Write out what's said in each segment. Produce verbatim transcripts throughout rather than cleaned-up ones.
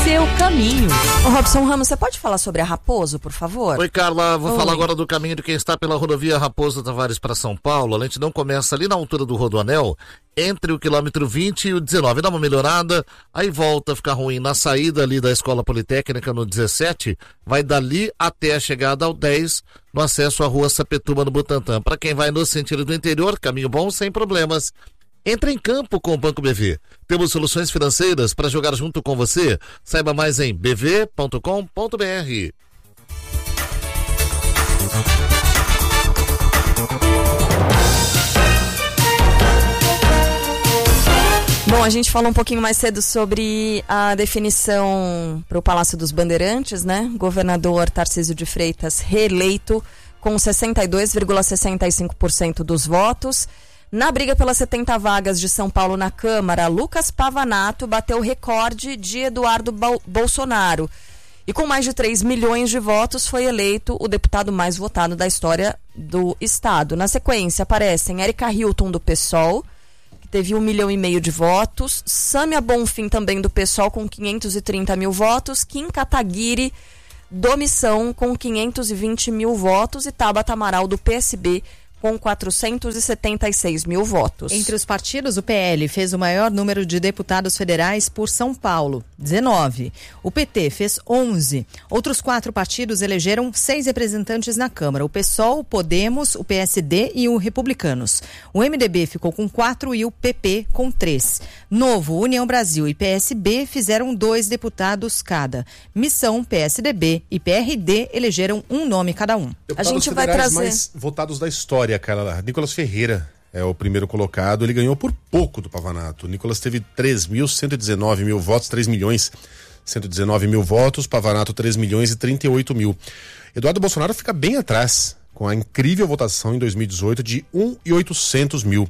seu caminho. Ô Robson Ramos, você pode falar sobre a Raposo, por favor? Oi, Carla, vou Oi. falar agora do caminho de quem está pela rodovia Raposo Tavares para São Paulo. A lentidão começa ali na altura do Rodoanel, entre o quilômetro vinte e o dezenove. Dá uma melhorada, aí volta a ficar ruim na saída ali da Escola Politécnica no dezessete, vai dali até a chegada ao dez, no acesso à rua Sapetúbal no Butantã. Para quem vai no sentido do interior, caminho bom, sem problemas. Entre em campo com o Banco B V. Temos soluções financeiras para jogar junto com você. Saiba mais em b v ponto com ponto b r. Bom, a gente falou um pouquinho mais cedo sobre a definição para o Palácio dos Bandeirantes, né? Governador Tarcísio de Freitas reeleito com sessenta e dois vírgula sessenta e cinco por cento dos votos. Na briga pelas setenta vagas de São Paulo na Câmara, Lucas Pavanato bateu o recorde de Eduardo Bolsonaro. E com mais de três milhões de votos, foi eleito o deputado mais votado da história do estado. Na sequência, aparecem Érica Hilton, do PSOL, que teve um milhão e meio de votos. Sâmia Bonfim, também do PSOL, com quinhentos e trinta mil votos. Kim Kataguiri, do Missão, com quinhentos e vinte mil votos. E Tabata Amaral, do P S B, com quatrocentos e setenta e seis mil votos. Entre os partidos, o P L fez o maior número de deputados federais por São Paulo, dezenove. O P T fez onze. Outros quatro partidos elegeram seis representantes na Câmara. O PSOL, o Podemos, o P S D e o Republicanos. O M D B ficou com quatro e o P P com três. Novo, União Brasil e P S B fizeram dois deputados cada. Missão, P S D B e P R D elegeram um nome cada um. Deputados a gente vai trazer mais votados da história, cara. Nicolas Ferreira é o primeiro colocado. Ele ganhou por pouco do Pavanato. Nicolas teve três mil cento e dezenove mil votos, três milhões cento e dezenove mil votos. Pavanato, três milhões e trinta e oito mil. Eduardo Bolsonaro fica bem atrás, com a incrível votação em dois mil e dezoito de um milhão e oitocentos mil.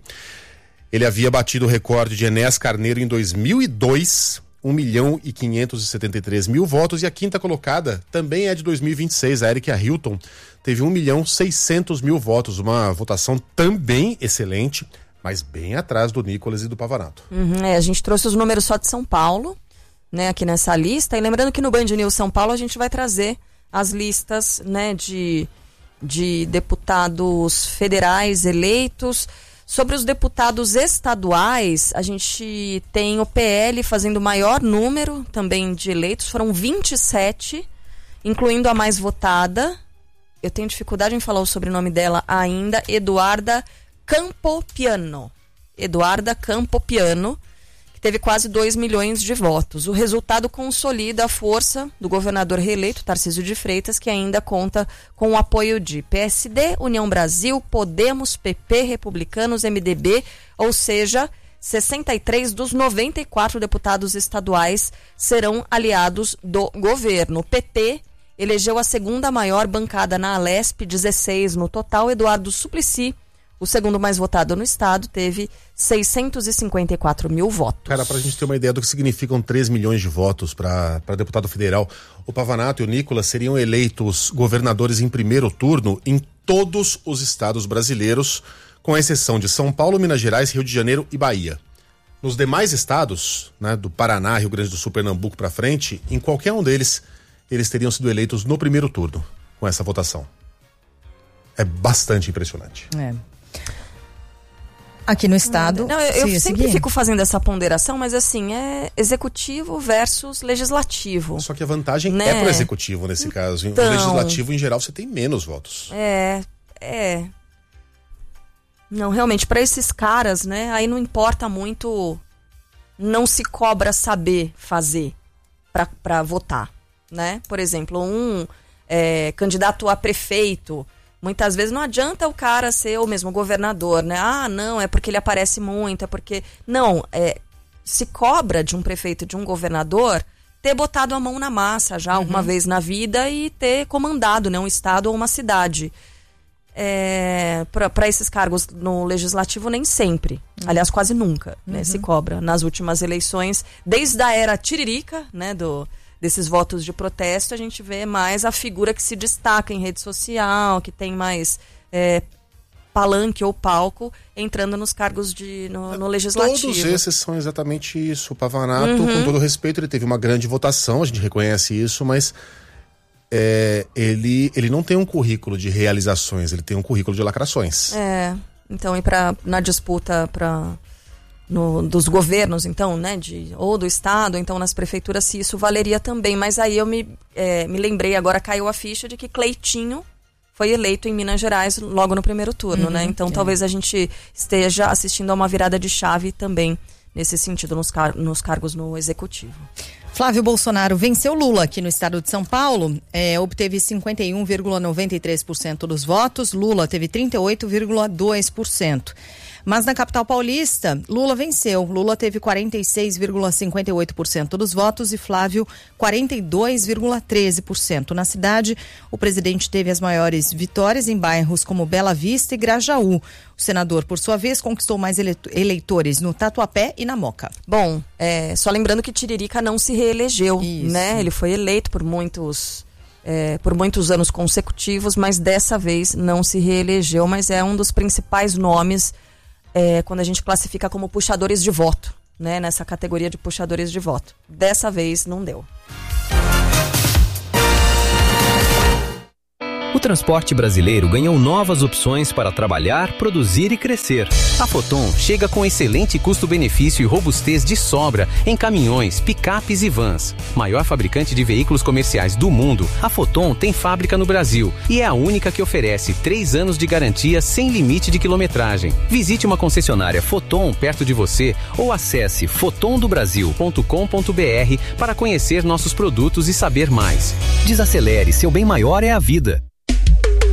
Ele havia batido o recorde de Enéas Carneiro em dois mil e dois, um milhão e quinhentos e setenta e três mil votos. E a quinta colocada também é de dois mil e vinte e seis, a Érica Hilton, teve um milhão e seiscentos mil votos, uma votação também excelente, mas bem atrás do Nicolas e do Pavanato. Uhum, é, a gente trouxe os números só de São Paulo, né, aqui nessa lista, e lembrando que no Band News São Paulo a gente vai trazer as listas, né, de, de deputados federais eleitos. Sobre os deputados estaduais, a gente tem o P L fazendo o maior número também de eleitos, foram vinte e sete, incluindo a mais votada. Eu tenho dificuldade em falar o sobrenome dela ainda, Eduarda Campopiano. Eduarda Campopiano, que teve quase dois milhões de votos. O resultado consolida a força do governador reeleito, Tarcísio de Freitas, que ainda conta com o apoio de P S D, União Brasil, Podemos, P P, Republicanos, M D B, ou seja, sessenta e três dos noventa e quatro deputados estaduais serão aliados do governo. O P T elegeu a segunda maior bancada na Alesp, dezesseis no total. Eduardo Suplicy, o segundo mais votado no estado, teve seiscentos e cinquenta e quatro mil votos. Cara, pra gente ter uma ideia do que significam três milhões de votos para deputado federal, o Pavanato e o Nicolas seriam eleitos governadores em primeiro turno em todos os estados brasileiros, com exceção de São Paulo, Minas Gerais, Rio de Janeiro e Bahia. Nos demais estados, né, do Paraná, Rio Grande do Sul, Pernambuco para frente, em qualquer um deles, eles teriam sido eleitos no primeiro turno com essa votação. É bastante impressionante. É. Aqui no estado... Não, eu, eu sim, sempre seguir. fico fazendo essa ponderação, mas assim, é executivo versus legislativo. Só que a vantagem né? é pro executivo nesse caso. Então, no legislativo, em geral, você tem menos votos. É, é... Não, realmente, para esses caras, né, aí não importa muito, não se cobra saber fazer para votar, né? Por exemplo, um é, candidato a prefeito... Muitas vezes não adianta o cara ser o mesmo governador, né? Ah, não, é porque ele aparece muito, é porque... Não, é, se cobra de um prefeito, de um governador, ter botado a mão na massa já alguma uhum. vez na vida e ter comandado, né, um estado ou uma cidade. É, para esses cargos no legislativo, nem sempre. Uhum. Aliás, quase nunca, né, uhum. se cobra. Nas últimas eleições, desde a era Tiririca, né, do... desses votos de protesto, a gente vê mais a figura que se destaca em rede social, que tem mais é, palanque ou palco entrando nos cargos de, no, no legislativo. Todos esses são exatamente isso. O Pavanato, uhum. com todo respeito, ele teve uma grande votação, a gente reconhece isso, mas é, ele, ele não tem um currículo de realizações, ele tem um currículo de lacrações. É, então, e pra, na disputa pra, no, dos governos, então, né, de, ou do Estado, então nas prefeituras, se isso valeria também. Mas aí eu me, é, me lembrei, agora caiu a ficha de que Cleitinho foi eleito em Minas Gerais logo no primeiro turno, uhum, né? Então é. talvez a gente esteja assistindo a uma virada de chave também nesse sentido nos, car- nos cargos no executivo. Flávio Bolsonaro venceu Lula aqui no estado de São Paulo, é, obteve cinquenta e um vírgula noventa e três por cento dos votos, Lula teve trinta e oito vírgula dois por cento. Mas na capital paulista, Lula venceu. Lula teve quarenta e seis vírgula cinquenta e oito por cento dos votos e Flávio quarenta e dois vírgula treze por cento. Na cidade, o presidente teve as maiores vitórias em bairros como Bela Vista e Grajaú. O senador, por sua vez, conquistou mais eleitores no Tatuapé e na Moca. Bom, é, só lembrando que Tiririca não se reelegeu, Isso. né? Ele foi eleito por muitos... É, por muitos anos consecutivos, mas dessa vez não se reelegeu, mas é um dos principais nomes É, quando a gente classifica como puxadores de voto, né, nessa categoria de puxadores de voto. Dessa vez não deu. O transporte brasileiro ganhou novas opções para trabalhar, produzir e crescer. A Foton chega com excelente custo-benefício e robustez de sobra em caminhões, picapes e vans. Maior fabricante de veículos comerciais do mundo, a Foton tem fábrica no Brasil e é a única que oferece três anos de garantia sem limite de quilometragem. Visite uma concessionária Foton perto de você ou acesse foton do brasil ponto com ponto b r para conhecer nossos produtos e saber mais. Desacelere, seu bem maior é a vida.